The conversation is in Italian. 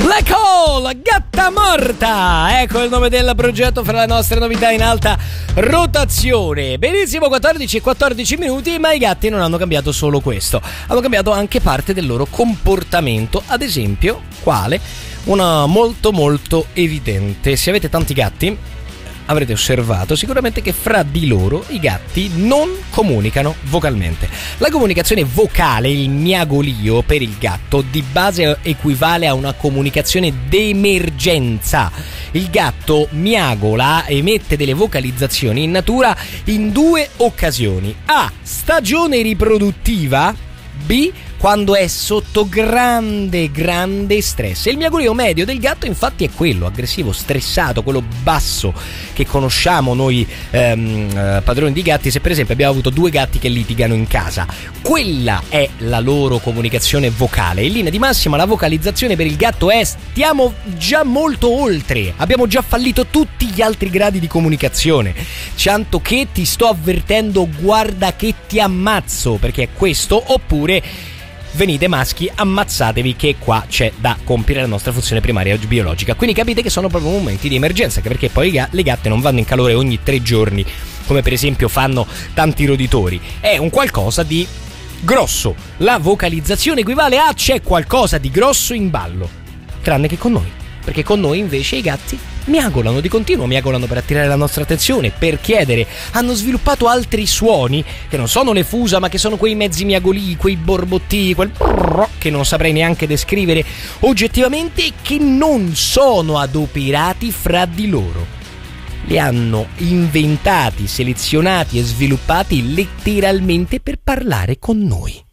Black Hole, gatta morta! Ecco il nome del progetto fra le nostre novità in alta rotazione. Benissimo, 14 e 14 minuti, ma i gatti non hanno cambiato solo questo. Hanno cambiato anche parte del loro comportamento. Ad esempio, quale? Una molto evidente. Se avete tanti gatti, avrete osservato sicuramente che fra di loro i gatti non comunicano vocalmente. La comunicazione vocale, il miagolio per il gatto, di base equivale a una comunicazione d'emergenza. Il gatto miagola, emette delle vocalizzazioni in natura in due occasioni: A, stagione riproduttiva; B, quando è sotto grande stress. E il miagolio medio del gatto infatti è quello aggressivo, stressato, quello basso che conosciamo noi padroni di gatti. Se per esempio abbiamo avuto due gatti che litigano in casa, quella è la loro comunicazione vocale. In linea di massima la vocalizzazione per il gatto è: stiamo già molto oltre, abbiamo già fallito tutti gli altri gradi di comunicazione, tanto che ti sto avvertendo, guarda che ti ammazzo, perché è questo. Oppure: venite maschi, ammazzatevi che qua c'è da compiere la nostra funzione primaria biologica. Quindi capite che sono proprio momenti di emergenza, anche perché poi le gatte non vanno in calore ogni 3 giorni, come per esempio fanno tanti roditori. È un qualcosa di grosso. La vocalizzazione equivale a: c'è qualcosa di grosso in ballo. Tranne che con noi, perché con noi invece i gatti miagolano di continuo, miagolano per attirare la nostra attenzione, per chiedere. Hanno sviluppato altri suoni che non sono le fusa, ma che sono quei mezzi miagolii, quei borbottii, quel che non saprei neanche descrivere oggettivamente, che non sono adoperati fra di loro. Li hanno inventati, selezionati e sviluppati letteralmente per parlare con noi.